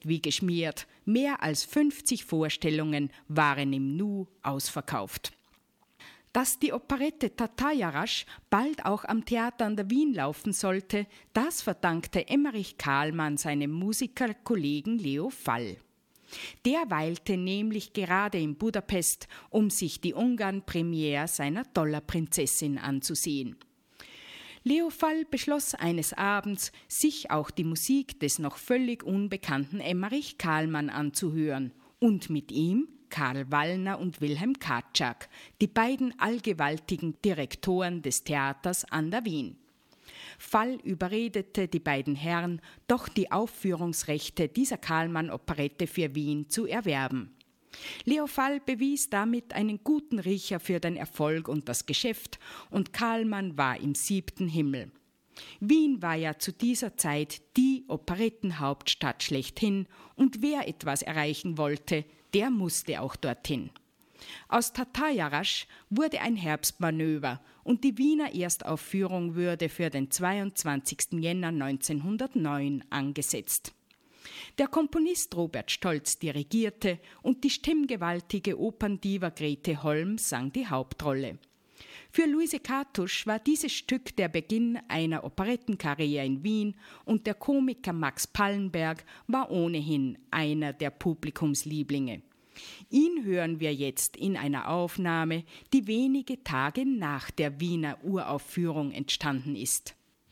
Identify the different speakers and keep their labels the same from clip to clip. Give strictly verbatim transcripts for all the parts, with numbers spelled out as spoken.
Speaker 1: ist wie geschmiert. Mehr als fünfzig Vorstellungen waren im Nu ausverkauft. Dass die Operette Tatar-Jarasch bald auch am Theater an der Wien laufen sollte, das verdankte Emmerich Kahlmann seinem Musikerkollegen Leo Fall. Der weilte nämlich gerade in Budapest, um sich die Ungarn-Premiere seiner Dollarprinzessin anzusehen. Leo Fall beschloss eines Abends, sich auch die Musik des noch völlig unbekannten Emmerich Kahlmann anzuhören und mit ihm Karl Wallner und Wilhelm Katschak, die beiden allgewaltigen Direktoren des Theaters an der Wien. Fall überredete die beiden Herren, doch die Aufführungsrechte dieser Kahlmann-Operette für Wien zu erwerben. Leo Fall bewies damit einen guten Riecher für den Erfolg und das Geschäft, und Kahlmann war im siebten Himmel. Wien war ja zu dieser Zeit die Operettenhauptstadt schlechthin, und wer etwas erreichen wollte, der musste auch dorthin. Aus Tatar-Jarasch wurde ein Herbstmanöver und die Wiener Erstaufführung wurde für den zweiundzwanzigsten Jänner neunzehnhundertneun angesetzt. Der Komponist Robert Stolz dirigierte und die stimmgewaltige Operndiva Grete Holm sang die Hauptrolle. Für Luise Kartusch war dieses Stück der Beginn einer Operettenkarriere in Wien und der Komiker Max Pallenberg war ohnehin einer der Publikumslieblinge. Ihn hören wir jetzt in einer Aufnahme, die wenige Tage nach der Wiener Uraufführung entstanden ist.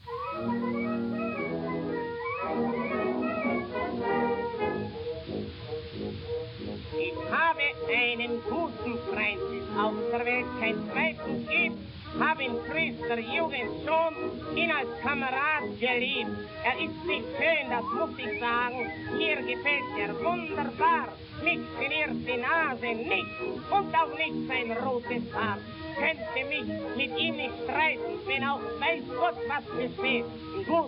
Speaker 2: Ich habe einen guten Freund, auf der Welt kein zweiten gibt, habe in frühester Jugend schon ihn als Kamerad geliebt. Er ist nicht schön, das muss ich sagen, mir gefällt er wunderbar. Mich geniert die Nase nicht und auch nicht sein rotes Haar. Könnte mich mit ihm nicht streiten, wenn auch weiß Gott was besteht. Gut